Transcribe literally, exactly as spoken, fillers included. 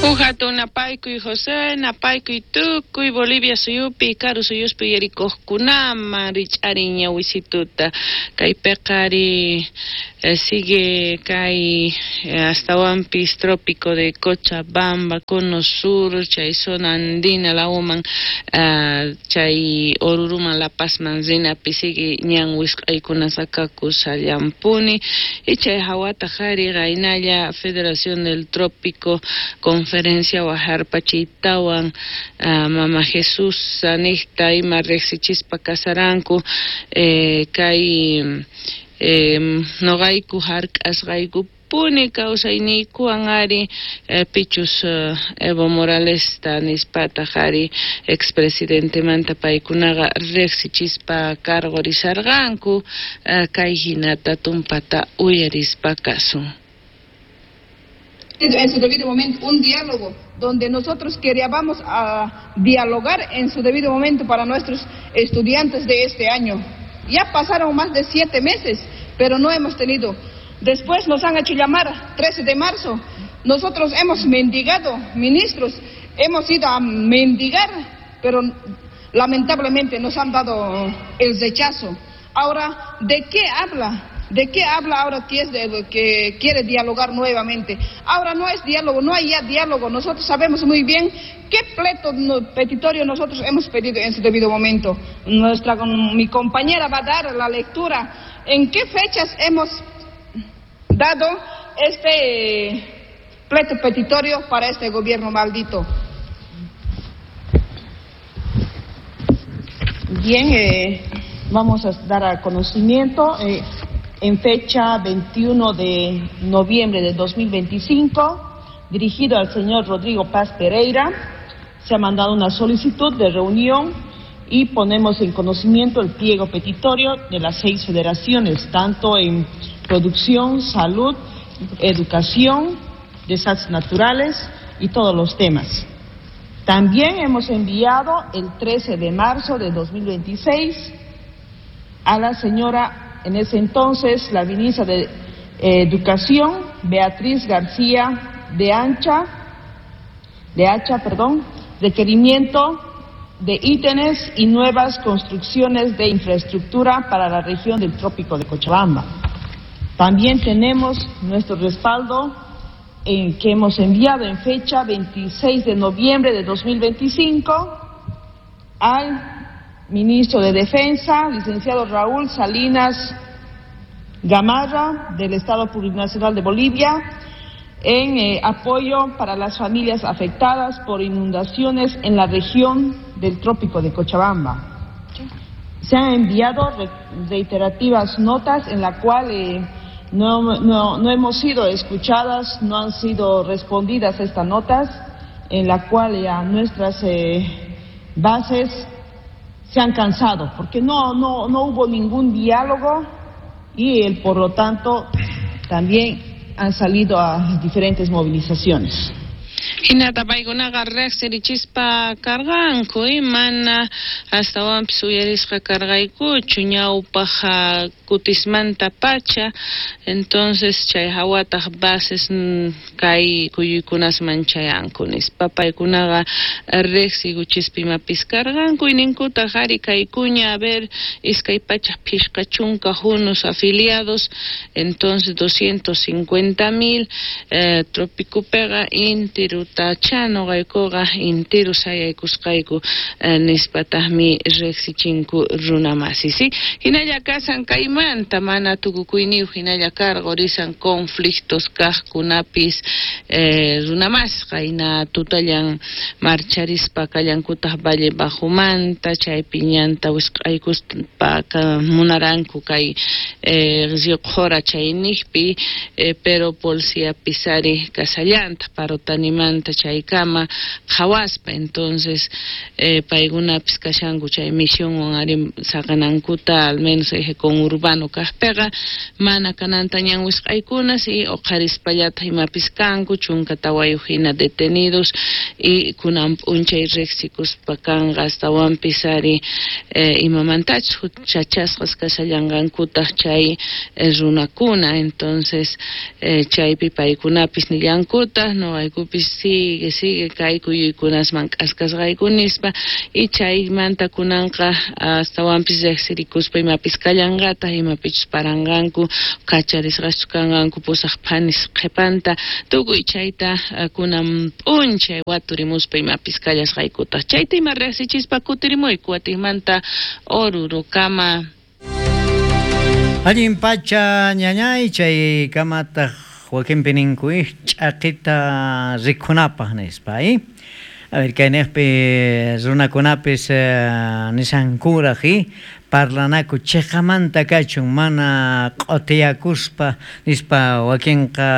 Ujato napaykuy José, napaykuy tukuy Bolivia suyupi, karu suyuspi yarikuqkunama rich'ari ñawisituta. Kay peqari eh, sigue kay eh, astawanpis trópico de Cochabamba, Cono Sur, chay zona andina lauman, uh, chay Oruruman La Paz Manzinapi sigue ñan wisq'aykuna sakaku sallampuni, y chay hawata qhari qaynalla Federación del Trópico, conferencia wajarpa chaytawan uh, Mama Jesús sanista ima riqsichispa kasaranku eh, kay eh, noqayku hark'asqayku puni kawsayniykuwan ari eh, pichus uh, Evo Morales ta nispata qhari expresidente manta paykunaqa riqsichispa cargo risarqanku uh, kay hinata tumpata uyarispa kasun. En su debido momento un diálogo donde nosotros queríamos a dialogar en su debido momento para nuestros estudiantes de este año. Ya pasaron más de siete meses, pero no hemos tenido. Después nos han hecho llamar trece de marzo. Nosotros hemos mendigado, ministros, hemos ido a mendigar, pero lamentablemente nos han dado el rechazo. Ahora, ¿de qué habla? ¿De qué habla ahora que, es de, que quiere dialogar nuevamente? Ahora no es diálogo, no hay ya diálogo. Nosotros sabemos muy bien qué pleito petitorio nosotros hemos pedido en su debido momento. Nuestra, mi compañera va a dar la lectura. ¿En qué fechas hemos dado este pleito petitorio para este gobierno maldito? Bien, eh, vamos a dar a conocimiento. Eh, En fecha veintiuno de noviembre de dos mil veinticinco, dirigido al señor Rodrigo Paz Pereira, se ha mandado una solicitud de reunión y ponemos en conocimiento el pliego petitorio de las seis federaciones, tanto en producción, salud, educación, desastres naturales y todos los temas. También hemos enviado el trece de marzo de dos mil veintiséis a la señora, en ese entonces, la ministra de eh, Educación, Beatriz García de Ancha, de Hacha, perdón, requerimiento de ítems y nuevas construcciones de infraestructura para la región del Trópico de Cochabamba. También tenemos nuestro respaldo en que hemos enviado en fecha veintiséis de noviembre de dos mil veinticinco al ministro de Defensa, licenciado Raúl Salinas Gamarra, del Estado Plurinacional de Bolivia, en eh, apoyo para las familias afectadas por inundaciones en la región del Trópico de Cochabamba. Se han enviado re reiterativas notas en la cual eh, no, no, no hemos sido escuchadas, no han sido respondidas estas notas, en la cual ya nuestras eh, bases se han cansado, porque no, no, no hubo ningún diálogo y el, por lo tanto también han salido a diferentes movilizaciones. Hinata paykunaqa riqsirichispa karqanku imana astawanpis uyarisqa karqaykuchu ñawpaq kutismanta pacha, entonces chay hawataq bases kay kuyuykunasman chayanku nispa paykunaqa riqsikuchispa imapis karqanku ininkuta qhari kaykuña a ver iskay pachaq phishqa chunka hunus afiliados, entonces doscientos cincuenta mil eh, tropikupiqa intiru tachano gaykuqa intiru sayaykusqayku eh, nispataqmi riqsichinku runamasi, ¿sí? Hinalla kasan kaymanta mana tukukuyniw hinalla karqa risan conflictos kaqkunapis eh, runamasqa hina tutallan marcharispa kallankutaq Valle Bajumanta, chaypi ñanta wisq'aykuspa munaranku kay eh, riqhora chayniypi, eh, pero policía pisari kasallanta parotanimanta chaykama qhawaspa, entonces eh, paykunapis kashanku chay misión ari saqanankuta al menos eje con urbano kaqpiqa mana kananta ñan wisq'aykunas y oqharispallata imapis kanku chunka tawayuq hina detenidos y kunan p'unchay riqsikuspa kanqa astawanpis ari eh, imamantachus chachasqas kasallanqankutaq chay eh, runakuna, entonces eh, chaypi paykunapis nillankutaq noqaykupis sigue sigue kayku yuykunasman k'askasqaykunispa y chaymanta kunanqa astawanpis riqsirikuspa imapis kallanqata imapichus paranqanku kacharisqachu kanqanku pusaq phanis qhipanta tukuy chayta kunan p'unchay waturimuspa imapis kallasqaykutaq chayta ima riqsichispa kutirimuyku Watiqmanta Oruro-kama. Allin pacha ñañay chay kamata Joaquín Penincuy ch'aqita rikunapaq nispa ¿eh? A ver kaynaqpi runakunapis nisankuraji parlanaku chiqamanta kachun mana q'utiyakuspa nispa Joaquinqa